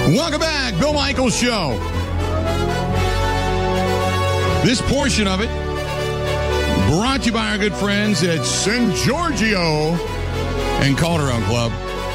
Welcome back, Bill Michaels Show. This portion of it brought to you by our good friends at San Giorgio and Calderon Club.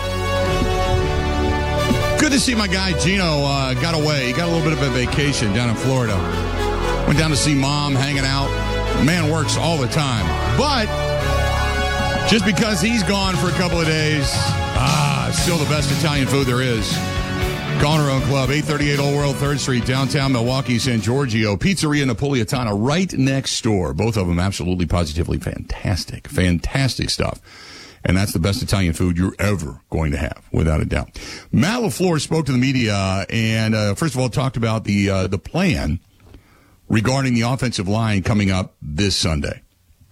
Good to see my guy Gino got away. He got a little bit of a vacation down in Florida. Went down to see Mom, hanging out. Man works all the time. But just because he's gone for a couple of days, still the best Italian food there is. Calderon Club, 838 Old World 3rd Street, downtown Milwaukee, San Giorgio. Pizzeria Napolitana right next door. Both of them absolutely, positively fantastic. Fantastic stuff. And that's the best Italian food you're ever going to have, without a doubt. Matt LaFleur spoke to the media and, first of all, talked about the plan regarding the offensive line coming up this Sunday.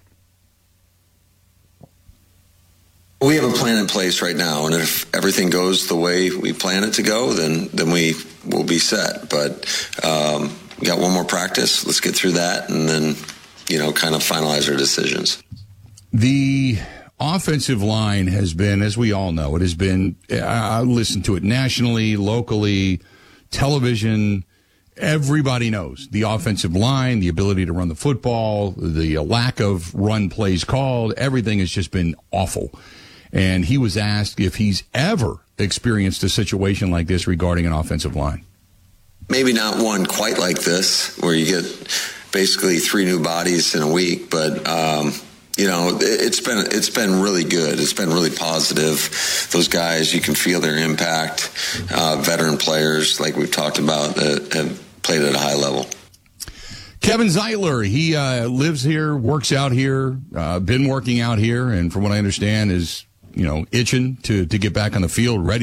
We have a plan in place right now, and if everything goes the way we plan it to go, then we will be set. But we got one more practice. Let's get through that, and then, kind of finalize our decisions. The offensive line has been, as we all know, it has been, I listened to it nationally, locally, television. Everybody knows the offensive line, the ability to run the football, the lack of run plays called, everything has just been awful. And he was asked if he's ever experienced a situation like this regarding an offensive line. Maybe not one quite like this, where you get basically 3 new bodies in a week, but it's been really good. It's been really positive. Those guys, you can feel their impact. Veteran players, like we've talked about, that have played at a high level. Kevin Zeitler, he lives here, works out here, been working out here, and from what I understand is, itching to get back on the field, ready